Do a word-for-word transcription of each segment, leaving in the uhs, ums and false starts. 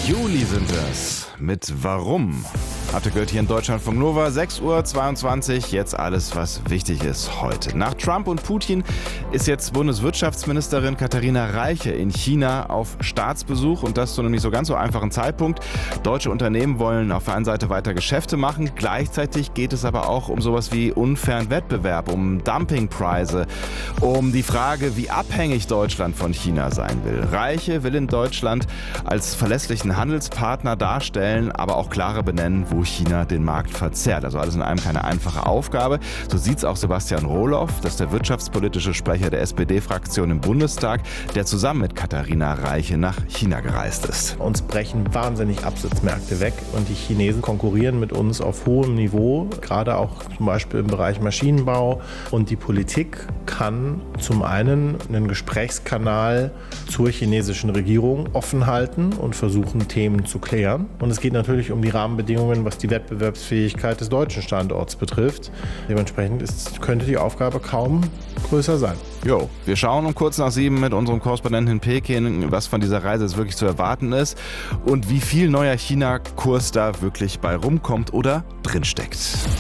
Juli sind es. Mit Warum? Habt ihr gehört hier in Deutschlandfunk Nova, sechs Uhr zweiundzwanzig, jetzt alles, was wichtig ist heute. Nach Trump und Putin ist jetzt Bundeswirtschaftsministerin Katharina Reiche in China auf Staatsbesuch und das zu einem nicht so ganz so einfachen Zeitpunkt. Deutsche Unternehmen wollen auf der einen Seite weiter Geschäfte machen, gleichzeitig geht es aber auch um sowas wie unfairen Wettbewerb, um Dumpingpreise, um die Frage, wie abhängig Deutschland von China sein will. Reiche will in Deutschland als verlässlichen Handelspartner darstellen, aber auch klarer benennen, wo China den Markt verzerrt. Also alles in allem keine einfache Aufgabe. So sieht es auch Sebastian Rohloff, das ist der wirtschaftspolitische Sprecher der S P D-Fraktion im Bundestag, der zusammen mit Katharina Reiche nach China gereist ist. Uns brechen wahnsinnig Absatzmärkte weg und die Chinesen konkurrieren mit uns auf hohem Niveau, gerade auch zum Beispiel im Bereich Maschinenbau. Und die Politik kann zum einen einen Gesprächskanal zur chinesischen Regierung offen halten und versuchen, Themen zu klären. Und es geht natürlich um die Rahmenbedingungen, was die Wettbewerbsfähigkeit des deutschen Standorts betrifft. Dementsprechend ist, könnte die Aufgabe kaum größer sein. Jo, wir schauen um kurz nach sieben mit unserem Korrespondenten in Peking, was von dieser Reise jetzt wirklich zu erwarten ist und wie viel neuer China-Kurs da wirklich bei rumkommt oder drinsteckt.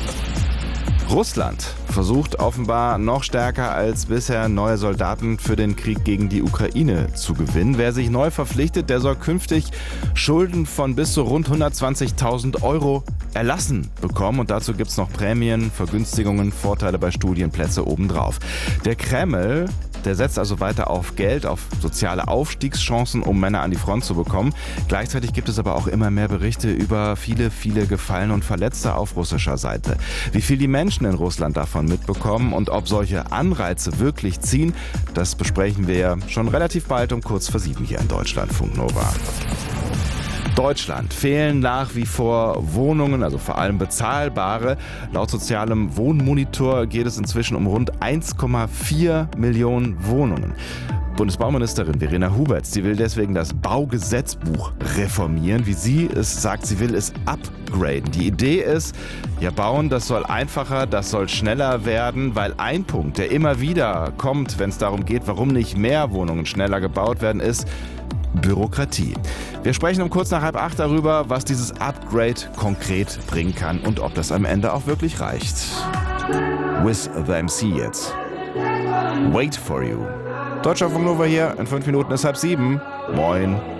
Russland versucht offenbar noch stärker als bisher neue Soldaten für den Krieg gegen die Ukraine zu gewinnen. Wer sich neu verpflichtet, der soll künftig Schulden von bis zu rund hundertzwanzigtausend Euro erlassen bekommen. Und dazu gibt es noch Prämien, Vergünstigungen, Vorteile bei Studienplätze obendrauf. Der Kreml, der setzt also weiter auf Geld, auf soziale Aufstiegschancen, um Männer an die Front zu bekommen. Gleichzeitig gibt es aber auch immer mehr Berichte über viele, viele Gefallene und Verletzte auf russischer Seite. Wie viel die Menschen in Russland davon mitbekommen und ob solche Anreize wirklich ziehen, das besprechen wir schon relativ bald um kurz vor sieben hier in Deutschlandfunk Nova. Deutschland fehlen nach wie vor Wohnungen, also vor allem bezahlbare. Laut sozialem Wohnmonitor geht es inzwischen um rund eins Komma vier Millionen Wohnungen. Bundesbauministerin Verena Huberts, die will deswegen das Baugesetzbuch reformieren. Wie sie es sagt, sie will es upgraden. Die Idee ist, ja, bauen, das soll einfacher, das soll schneller werden, weil ein Punkt, der immer wieder kommt, wenn es darum geht, warum nicht mehr Wohnungen schneller gebaut werden, ist Bürokratie. Wir sprechen um kurz nach halb acht darüber, was dieses Upgrade konkret bringen kann und ob das am Ende auch wirklich reicht. With the M C jetzt. Wait for you. Deutschlandfunk Nova hier, in fünf Minuten ist halb sieben. Moin.